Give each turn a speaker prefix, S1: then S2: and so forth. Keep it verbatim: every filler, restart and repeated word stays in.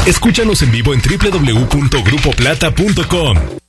S1: Escúchanos en vivo en doble u doble u doble u punto grupo plata punto com.